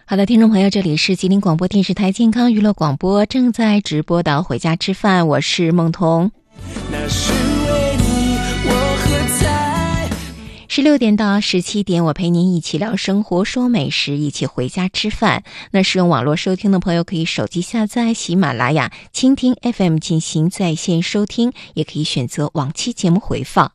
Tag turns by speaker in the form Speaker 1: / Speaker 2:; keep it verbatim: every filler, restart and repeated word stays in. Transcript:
Speaker 1: 好的，听众朋友，这里是吉林广播电视台健康娱乐广播，正在直播的回家吃饭，我是梦彤。
Speaker 2: 那是为你我喝彩。
Speaker 1: 十六点到十七点，我陪您一起聊生活，说美食，一起回家吃饭。那使用网络收听的朋友，可以手机下载喜马拉雅、蜻蜓 F M 进行在线收听，也可以选择往期节目回放。